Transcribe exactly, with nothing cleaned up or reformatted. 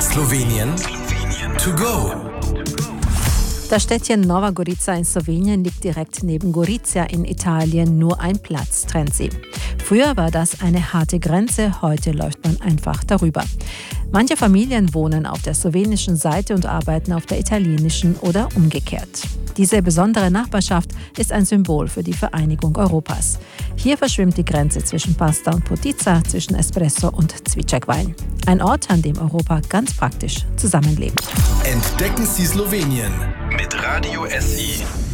Slowenien to go. Das Städtchen Nova Gorica in Slowenien liegt direkt neben Gorizia in Italien. Nur ein Platz trennt sie. Früher war das eine harte Grenze, heute läuft man einfach darüber. Manche Familien wohnen auf der slowenischen Seite und arbeiten auf der italienischen oder umgekehrt. Diese besondere Nachbarschaft ist ein Symbol für die Vereinigung Europas. Hier verschwimmt die Grenze zwischen Pasta und Potica, zwischen Espresso und Cviček-Wein. Ein Ort, an dem Europa ganz praktisch zusammenlebt. Entdecken Sie Slowenien mit Radio S I.